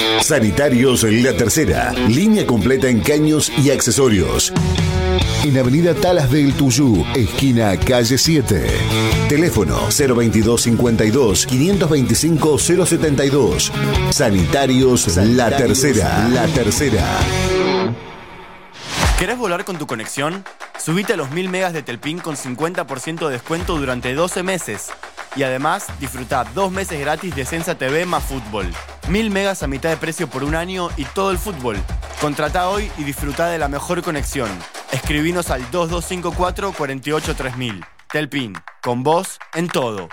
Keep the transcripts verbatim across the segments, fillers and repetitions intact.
Sanitarios La Tercera, línea completa en caños y accesorios. En Avenida Talas del Tuyú, esquina Calle siete. Teléfono cero veintidós cincuenta y dos, quinientos veinticinco, cero setenta y dos. Sanitarios, Sanitarios La Tercera. La Tercera. ¿Querés volar con tu conexión? Subite a los mil megas de Telpin con cincuenta por ciento de descuento durante doce meses. Y además, disfrutá dos meses gratis de Sensa T V más fútbol. Mil megas a mitad de precio por un año y todo el fútbol. Contratá hoy y disfrutá de la mejor conexión. Escribinos al dos dos cinco cuatro, cuatro ocho tres mil. Telpin, con vos en todo.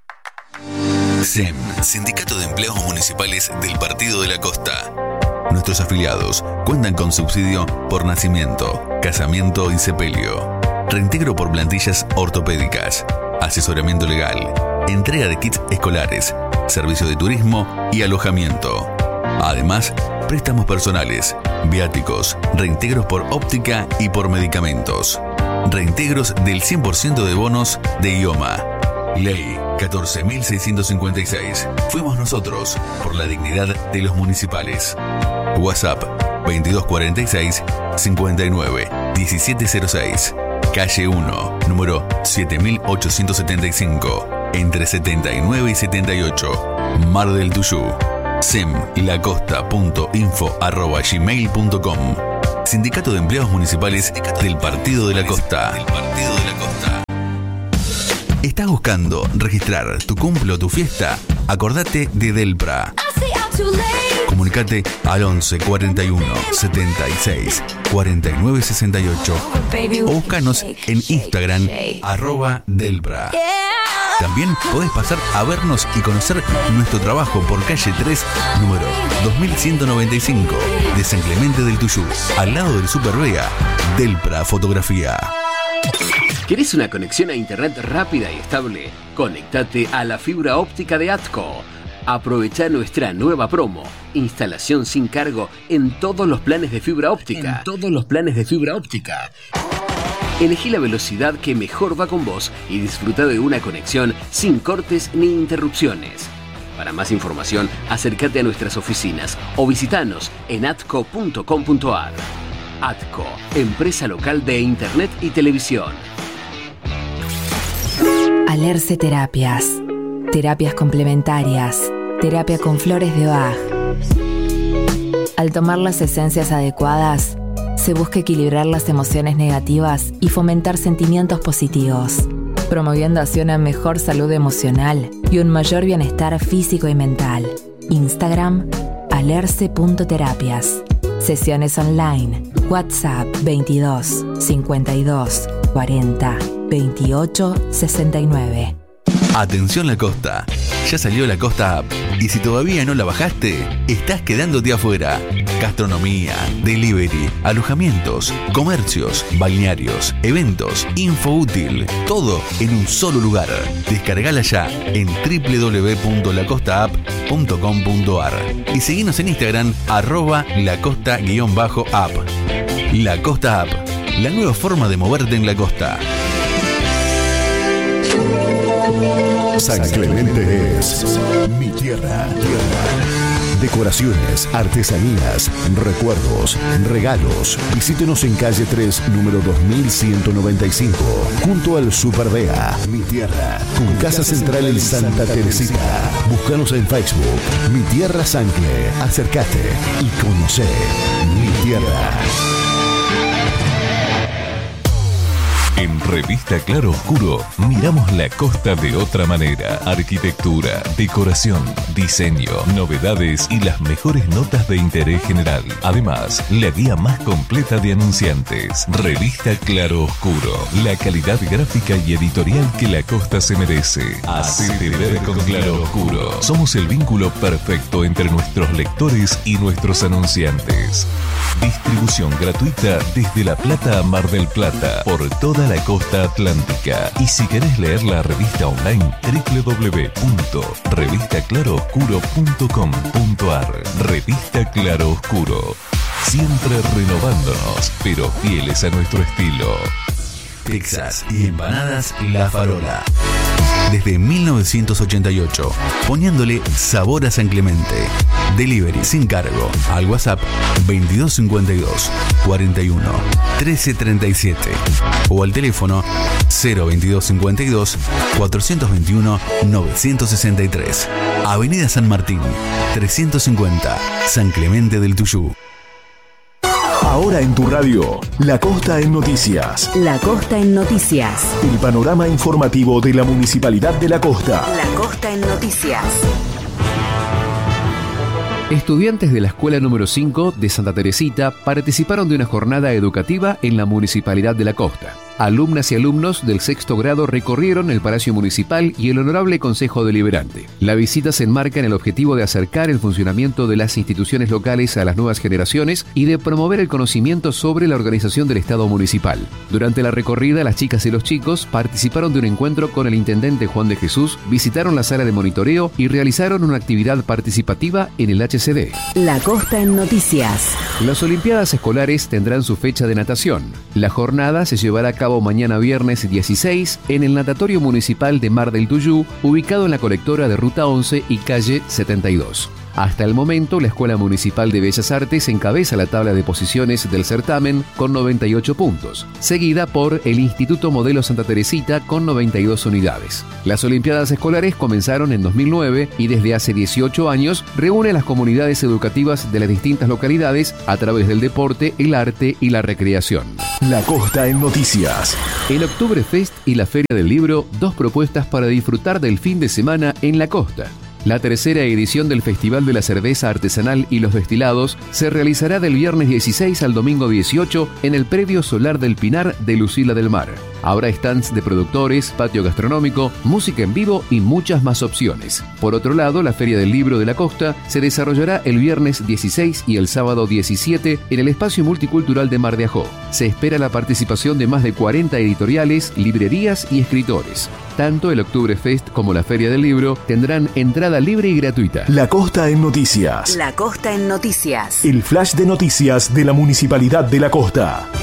S E M, Sindicato de Empleados Municipales del Partido de la Costa. Nuestros afiliados cuentan con subsidio por nacimiento, casamiento y sepelio, reintegro por plantillas ortopédicas, asesoramiento legal, entrega de kits escolares, servicio de turismo y alojamiento. Además, préstamos personales, viáticos, reintegros por óptica y por medicamentos, reintegros del cien por ciento de bonos de I O M A. Ley catorce mil seiscientos cincuenta y seis. Fuimos nosotros por la dignidad de los municipales. WhatsApp veintidós cuarenta y seis, cincuenta y nueve, diecisiete cero seis. Calle uno, número siete mil ochocientos setenta y cinco, entre setenta y nueve y setenta y ocho, Mar del Tuyú. semlacosta.info arroba gmail punto com. Sindicato de Empleados Municipales del Partido de la Costa. Del Partido de la Costa. ¿Estás buscando registrar tu cumple o tu fiesta? Acordate de Delpra. Comunicate al once cuarenta y uno, setenta y seis, cuarenta y nueve sesenta y ocho o búscanos en Instagram arroba Delpra. También podés pasar a vernos y conocer nuestro trabajo por calle tres, número dos mil ciento noventa y cinco, de San Clemente del Tuyú, al lado del Super Vega. Delpra Fotografía. ¿Querés una conexión a internet rápida y estable? Conéctate a la fibra óptica de ATCO. Aprovecha nuestra nueva promo. Instalación sin cargo en todos los planes de fibra óptica. En todos los planes de fibra óptica. Elegí la velocidad que mejor va con vos y disfruta de una conexión sin cortes ni interrupciones. Para más información, acércate a nuestras oficinas o visitanos en atco punto com punto ar. ATCO, empresa local de internet y televisión. Alerce Terapias. Terapias complementarias. Terapia con flores de Bach. Al tomar las esencias adecuadas, se busca equilibrar las emociones negativas y fomentar sentimientos positivos, promoviendo así una mejor salud emocional y un mayor bienestar físico y mental. Instagram, alerce punto terapias. Sesiones online. WhatsApp veintidós, cincuenta y dos, cuarenta, veintiocho, sesenta y nueve. Atención La Costa, ya salió La Costa App y si todavía no la bajaste, estás quedándote afuera. Gastronomía, delivery, alojamientos, comercios, balnearios, eventos, info útil, todo en un solo lugar. Descargala ya en doble u doble u doble u punto la costa app punto com punto ar y seguinos en Instagram arroba lacosta-app. La Costa App, la nueva forma de moverte en la costa. San Clemente es mi tierra. Decoraciones, artesanías, recuerdos, regalos. Visítenos en calle tres, número dos mil ciento noventa y cinco, junto al Super Vega. Mi tierra, con Casa Central en Santa Teresita. Búscanos en Facebook, Mi Tierra Sancle. Acércate y conoce mi tierra. En Revista Claro Oscuro miramos la costa de otra manera. Arquitectura, decoración, diseño, novedades y las mejores notas de interés general. Además, la guía más completa de anunciantes. Revista Claro Oscuro, la calidad gráfica y editorial que la costa se merece. Hacete ver con Claro Oscuro. Somos el vínculo perfecto entre nuestros lectores y nuestros anunciantes. Distribución gratuita desde La Plata a Mar del Plata por toda la costa atlántica. Y si querés leer la revista online, doble u doble u doble u punto revista claro oscuro punto com punto ar. Revista Claro Oscuro. Siempre renovándonos, pero fieles a nuestro estilo. Texas y empanadas La Farola. desde mil novecientos ochenta y ocho, poniéndole sabor a San Clemente. Delivery sin cargo al WhatsApp veintidós cincuenta y dos, cuarenta y uno, trece treinta y siete o al teléfono cero veintidós cincuenta y dos, cuatrocientos veintiuno, novecientos sesenta y tres. Avenida San Martín, trescientos cincuenta, San Clemente del Tuyú. Ahora en tu radio, La Costa en Noticias. La Costa en Noticias. El panorama informativo de la Municipalidad de La Costa. La Costa en Noticias. Estudiantes de la Escuela número cinco de Santa Teresita participaron de una jornada educativa en la Municipalidad de La Costa. Alumnas y alumnos del sexto grado recorrieron el Palacio Municipal y el Honorable Consejo Deliberante. La visita se enmarca en el objetivo de acercar el funcionamiento de las instituciones locales a las nuevas generaciones y de promover el conocimiento sobre la organización del Estado municipal. Durante la recorrida, las chicas y los chicos participaron de un encuentro con el intendente Juan de Jesús, visitaron la sala de monitoreo y realizaron una actividad participativa en el H C D. La Costa en Noticias. Las Olimpiadas Escolares tendrán su fecha de natación. La jornada se llevará a cabo mañana viernes dieciséis en el Natatorio Municipal de Mar del Tuyú, ubicado en la colectora de Ruta once y calle setenta y dos. Hasta el momento, la Escuela Municipal de Bellas Artes encabeza la tabla de posiciones del certamen con noventa y ocho puntos, seguida por el Instituto Modelo Santa Teresita con noventa y dos unidades. Las Olimpiadas Escolares comenzaron en dos mil nueve y desde hace dieciocho años reúne a las comunidades educativas de las distintas localidades a través del deporte, el arte y la recreación. La Costa en Noticias. El Octubre Fest y la Feria del Libro, dos propuestas para disfrutar del fin de semana en la costa. La tercera edición del Festival de la Cerveza Artesanal y los Destilados se realizará del viernes dieciséis al domingo dieciocho en el Predio Solar del Pinar de Lucila del Mar. Habrá stands de productores, patio gastronómico, música en vivo y muchas más opciones. Por otro lado, la Feria del Libro de la Costa se desarrollará el viernes dieciséis y el sábado diecisiete en el Espacio Multicultural de Mar de Ajó. Se espera la participación de más de cuarenta editoriales, librerías y escritores. Tanto el Octubre Fest como la Feria del Libro tendrán entrada libre y gratuita. La Costa en Noticias. La Costa en Noticias. El flash de noticias de la Municipalidad de La Costa.